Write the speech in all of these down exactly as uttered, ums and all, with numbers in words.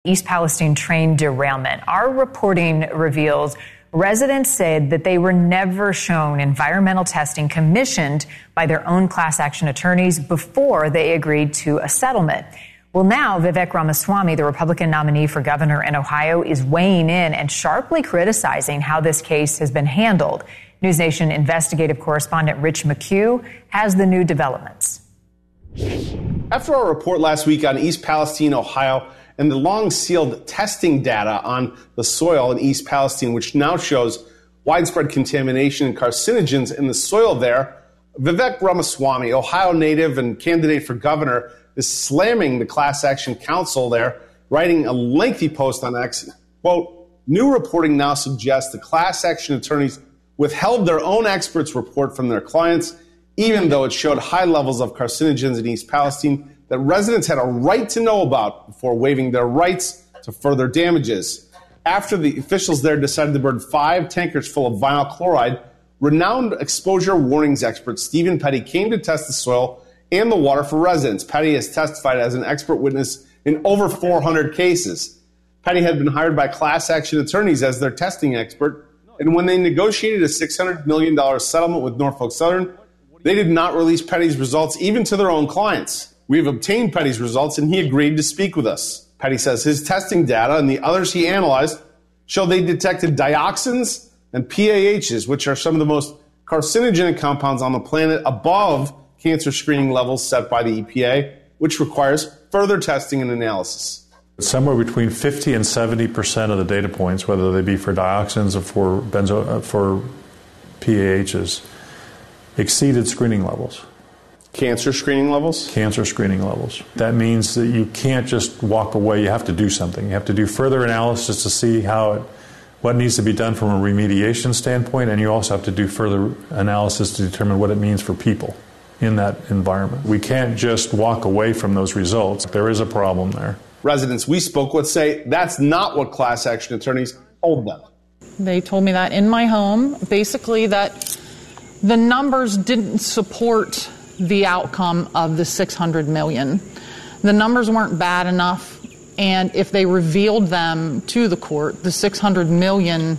East Palestine train derailment. Our reporting reveals residents said that they were never shown environmental testing commissioned by their own class action attorneys before they agreed to a settlement. Well, now Vivek Ramaswamy, the Republican nominee for governor in Ohio, is weighing in and sharply criticizing how this case has been handled. News Nation investigative correspondent Rich McHugh has the new developments. After our report last week on East Palestine, Ohio, and the long-sealed testing data on the soil in East Palestine, which now shows widespread contamination and carcinogens in the soil there, Vivek Ramaswamy, Ohio native and candidate for governor, is slamming the Class Action Council there, writing a lengthy post on X. Quote, new reporting now suggests the class action attorneys withheld their own experts' report from their clients, even though it showed high levels of carcinogens in East Palestine that residents had a right to know about before waiving their rights to further damages. After the officials there decided to burn five tankers full of vinyl chloride, renowned exposure warnings expert Stephen Petty came to test the soil and the water for residents. Petty has testified as an expert witness in over four hundred cases. Petty had been hired by class action attorneys as their testing expert, and when they negotiated a six hundred million dollars settlement with Norfolk Southern, they did not release Petty's results even to their own clients. We have obtained Petty's results, and he agreed to speak with us. Petty says his testing data and the others he analyzed show they detected dioxins and P A Hs, which are some of the most carcinogenic compounds on the planet, above cancer screening levels set by the E P A, which requires further testing and analysis. Somewhere between fifty and seventy percent of the data points, whether they be for dioxins or for benzo, uh, for P A Hs, exceeded screening levels. Cancer screening levels? Cancer screening levels. That means that you can't just walk away. You have to do something. You have to do further analysis to see how it, what needs to be done from a remediation standpoint, and you also have to do further analysis to determine what it means for people in that environment. We can't just walk away from those results. There is a problem there. Residents we spoke with say that's not what class action attorneys told them. They told me that in my home, basically that the numbers didn't support the outcome of the six hundred million. The numbers weren't bad enough, and if they revealed them to the court, the six hundred million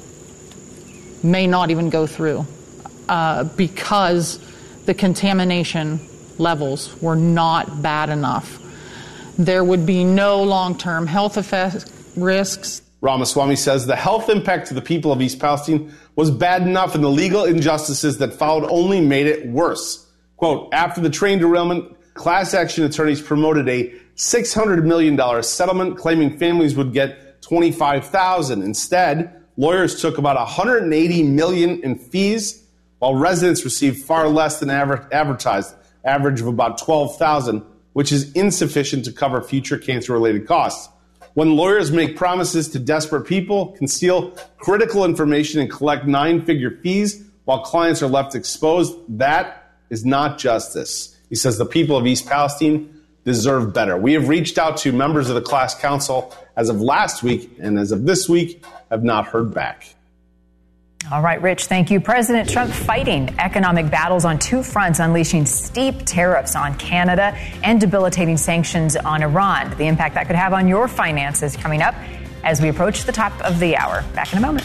may not even go through uh, because the contamination levels were not bad enough. There would be no long-term health effect risks. Ramaswamy says the health impact to the people of East Palestine was bad enough, and the legal injustices that followed only made it worse. Quote, after the train derailment, class action attorneys promoted a six hundred million dollars settlement, claiming families would get twenty-five thousand dollars. Instead, lawyers took about one hundred eighty million dollars in fees, while residents received far less than aver- advertised, average of about twelve thousand dollars, which is insufficient to cover future cancer-related costs. When lawyers make promises to desperate people, conceal critical information, and collect nine-figure fees while clients are left exposed, that is not justice. He says the people of East Palestine deserve better. We have reached out to members of the class council as of last week, and as of this week, have not heard back. All right, Rich, thank you. President Trump fighting economic battles on two fronts, unleashing steep tariffs on Canada and debilitating sanctions on Iran. The impact that could have on your finances coming up as we approach the top of the hour. Back in a moment.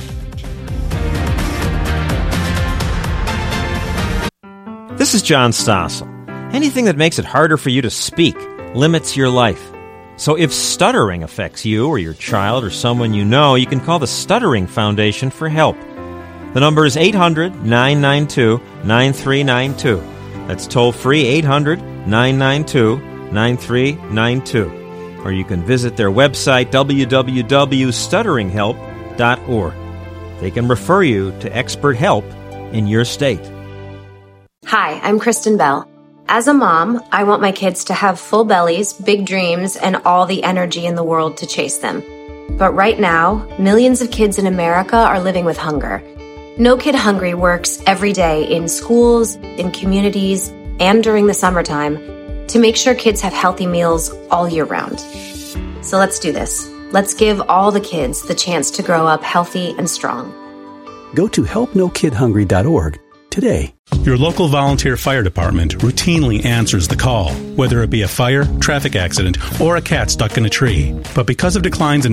This is John Stossel. Anything that makes it harder for you to speak limits your life. So if stuttering affects you or your child or someone you know, you can call the Stuttering Foundation for help. The number is eight hundred, nine nine two, nine three nine two. That's toll-free eight hundred, nine nine two, nine three nine two. Or you can visit their website, w w w dot stuttering help dot org. They can refer you to expert help in your state. Hi, I'm Kristen Bell. As a mom, I want my kids to have full bellies, big dreams, and all the energy in the world to chase them. But right now, millions of kids in America are living with hunger. No Kid Hungry works every day in schools, in communities, and during the summertime to make sure kids have healthy meals all year round. So let's do this. Let's give all the kids the chance to grow up healthy and strong. Go to help no kid hungry dot org today. Your local volunteer fire department routinely answers the call, whether it be a fire, traffic accident, or a cat stuck in a tree. But because of declines in